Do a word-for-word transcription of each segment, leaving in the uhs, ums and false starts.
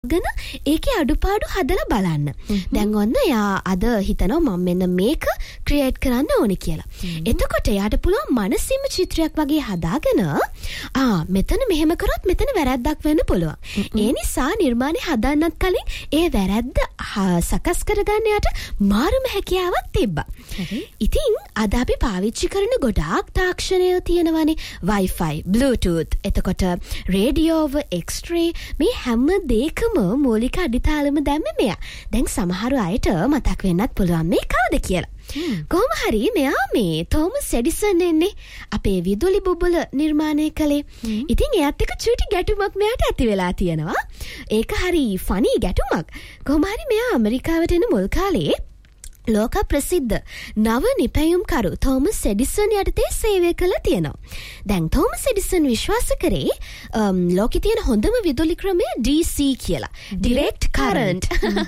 ගන ඒකේ අඩුපාඩු හදලා බලන්න. දැන් ඔන්න යා අද හිතනවා මම මෙන්න මේක ක්‍රියේට් කරන්න ඕනේ කියලා. එතකොට යාට පුළුවන් මනසින්ම චිත්‍රයක් වගේ හදාගෙන ආ මෙතන මෙහෙම කරොත් මෙතන වැරද්දක් වෙන්න පුළුවන්. ඒ නිසා නිර්මාණය හදන්නත් කලින් ඒ වැරද්ද සකස් කරගන්න යාට මාරුම හැකියාවක් තිබ්බා. ඉතින් අද අපි පාවිච්චි කරන ගොඩාක් තාක්ෂණය තියෙනවානේ. Wi-Fi, Bluetooth, එතකොට රේඩියෝව, X-ray මේ හැම දෙයකම මූලික අඩිතාලම දැම්මේ මෙයා. දැන් සමහර අයට මතක් වෙන්නත් පුළුවන් මේ කවුද කියලා. කොහොම හරි මෙයා මේ තෝමස් එඩිසන් එන්නේ අපේ විදුලි බුබුල නිර්මාණය කළේ. ඉතින් එයාත් එක්ක චූටි ගැටුමක් මෙයාට ඇති වෙලා තියෙනවා. ඒක හරි ෆනි ගැටුමක්. කොහොම හරි මෙයා ඇමරිකාවට එන මුල් කාලේ ලෝක ප්‍රසිද්ධ නව නිපැයුම්කරු තෝමස් එඩිසන් යටතේ සේවය කළා තියෙනවා. දැන් තෝමස් එඩිසන් විශ්වාස කරේ ලෝකේ තියෙන හොඳම විදුලි ක්‍රමය ඩී සී කියලා. Direct current.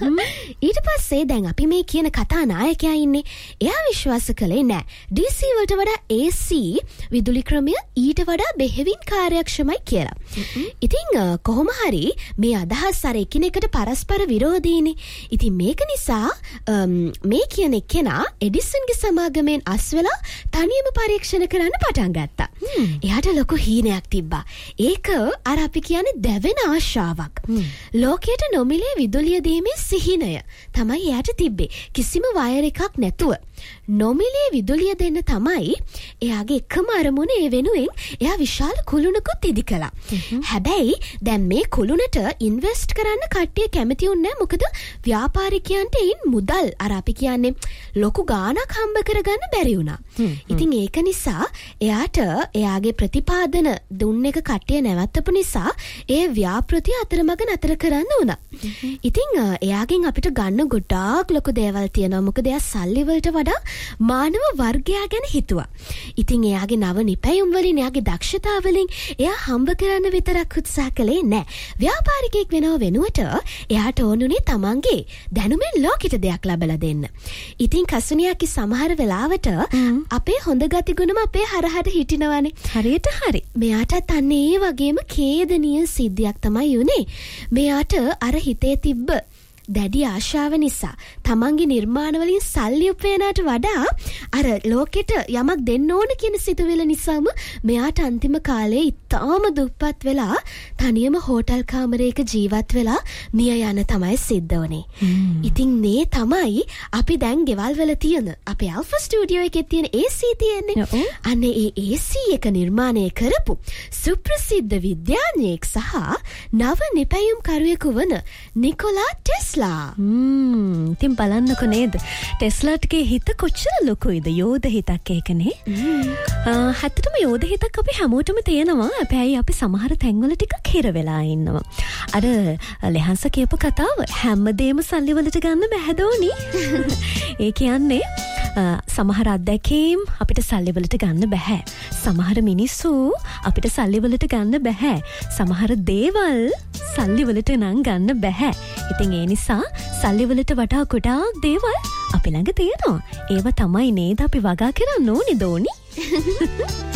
ඊට පස්සේ දැන් අපි මේ කියන කතා නායකයා ඉන්නේ. එයා විශ්වාස කළේ නෑ ඩී සී වලට වඩා ඒ සී විදුලි ක්‍රමය ඊට වඩා බෙහෙවින් කාර්යක්ෂමයි කියලා. ඉතින් කොහොම හරි මේ අදහස් අර එකිනෙකට පරස්පර විරෝධීනේ. ඉතින් මේක නිසා මේ කියන කෙනා එඩිසන්ගේ සමාගමෙන් අස් වෙලා තනියම පරීක්ෂණ කරන්න පටන් ගත්තා. එයාට ලොකු හීනයක් තිබ්බා. ඒක අර අපි කියන්නේ දැවෙන ආශාවක්. ලෝකයට නොමිලේ විදුලිය දීමේ සිහිනය තමයි එයාට තිබ්බේ. කිසිම වයර් එකක් නැතුව නොමිලේ විදුලිය දෙන්න තමයි එයාගේ එකම අරමුණ. ඒ වෙනුවෙන් එයා විශාල කුළුණකුත් ඉදි කළා. හැබැයි දැන් මේ කුළුණට ඉන්වෙස්ට් කරන්න කට්ටිය කැමති වුණේ නැහැ. මොකද ව්‍යාපාරිකයන්ට එයින් මුදල් අර අපි කියන්නේ ලොකු ගාණක් හම්බ කරගන්න බැරි වුණා. ඉතින් ඒක නිසා එයාට එයාගේ ප්‍රතිපාදන දුන්න එක කට්ටිය නැවත්තපු නිසා ඒ ව්‍යාපෘති අතරමඟ නතර කරන්න වුණා. ඉතින් එයාගෙන් අපිට ගන්න ගොඩාක් ලොකු දේවල් තියෙනවා. මොකද එයා සල්ලි වලට වඩා මානව වර්ගයා ගැන හිතුවා. ඉතින් එයාගේ නව නිපැයුම් වලින් එයාගේ දක්ෂතා වලින් එයා හම්බ කරන්න විතරක් උත්සාහ කළේ නැහැ. ව්‍යාපාරිකයෙක් වෙනව වෙනුවට එයාට ඕනුනේ තමන්ගේ දැනුමෙන් ලෝකෙට දෙයක් ලබලා දෙන්න. ඉතින් කසුනියාකි සමහර වෙලාවට අපේ හොඳ ගතිගුණම අපේ හරහට හිටිනවනේ. හරියට හරි. මෙයාටත් අන්න ඒ වගේම ඛේදනීය සිද්ධියක් තමයි උනේ. මෙයාට අර හිතේ තිබ්බ දැඩි ආශාව නිසා තමන්ගේ නිර්මාණවලින් සල්ලි උපයනට වඩා අර ලෝකෙට යමක් දෙන්න ඕන කියන සිතුවිල්ල නිසාම මෙයාට අන්තිම කාලේ ඉතාම දුප්පත් වෙලා තනියම හෝටල් කාමරයක ජීවත් වෙලා මිය යන තමයි සිද්ධ වුනේ. ඉතින් මේ තමයි අපි දැන් ගෙවල් වල තියෙන අපේ ඇල්ෆා ස්ටුඩියෝ එකේ තියෙන ඒ සී තියෙන්නේ. අනේ ඒ ඒ සී එක නිර්මාණය කරපු සුප්‍රසිද්ධ විද්‍යාඥයෙක් සහ නව නිපැයුම්කරුවෙකු වන නිකොලා ටෙස්ලා. හ්ම් ඉතින් බලන්නකො නේද ටෙස්ලාටගේ හිත කොච්චර ලොකුයිද. යෝධ හිතක් ඒකනේ. හැත්තටම යෝධ හිතක් අපි හැමෝටම තියෙනවා. හැබැයි අපි සමහර තැන්වල ටිකක් හිර වෙලා ඉන්නවා. අර ලෙහන්ස කියපු කතාව හැමදේම සල්ලි වලට ගන්න බෑ දෝනි. ඒ කියන්නේ සමහර අත්දැකීම් අපිට සල්ලි වලට ගන්න බෑ. සමහර මිනිස්සු අපිට සල්ලි වලට ගන්න බෑ. සමහර දේවල් සල්ලි වලට නම් ගන්න බෑ. ඉතින් ඒ නිසා සල්ලි වලට වඩා ගොඩාක් දේවල් අපි ළඟ තියෙනවා. ඒව තමයි නේද අපි වගා කරන්න ඕනේ දෝනි.